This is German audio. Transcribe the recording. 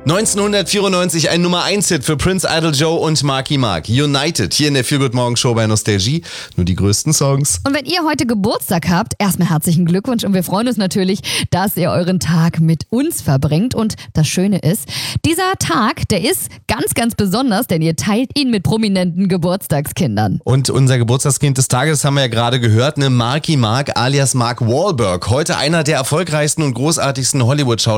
1994 ein Nummer-1-Hit für Prince, Idol Joe und Marky Mark. United, hier in der Feel Good Morgen Show bei Nostalgie. Nur die größten Songs. Und wenn ihr heute Geburtstag habt, erstmal herzlichen Glückwunsch und wir freuen uns natürlich, dass ihr euren Tag mit uns verbringt. Und das Schöne ist, dieser Tag, der ist ganz, ganz besonders, denn ihr teilt ihn mit prominenten Geburtstagskindern. Und unser Geburtstagskind des Tages haben wir ja gerade gehört, Marky Mark alias Mark Wahlberg. Heute einer der erfolgreichsten und großartigsten Hollywood-Schauspieler